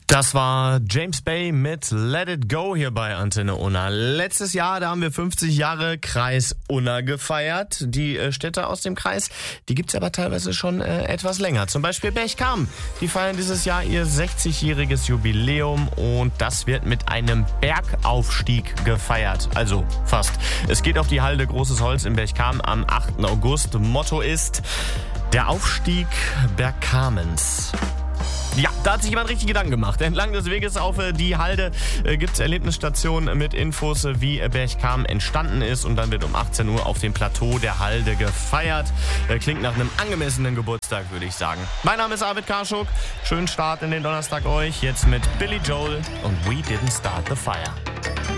Das war James Bay mit Let It Go hier bei Antenne Unna. Letztes Jahr, da haben wir 50 Jahre Kreis Unna gefeiert. Die Städte aus dem Kreis, die gibt's aber teilweise schon etwas länger. Zum Beispiel Berchtesgaden. Die feiern dieses Jahr ihr 60-jähriges Jubiläum und das wird mit einem Bergaufstieg gefeiert. Also fast. Es geht auf die Halde Großes Holz in Berchtesgaden am 8. August. Motto ist der Aufstieg Bergkamens. Ja, da hat sich jemand richtig Gedanken gemacht. Entlang des Weges auf die Halde gibt's Erlebnisstationen mit Infos, wie Berchtesgaden entstanden ist. Und dann wird um 18 Uhr auf dem Plateau der Halde gefeiert. Klingt nach einem angemessenen Geburtstag, würde ich sagen. Mein Name ist Arvid Karschuk. Schönen Start in den Donnerstag euch. Jetzt mit Billy Joel und We Didn't Start the Fire.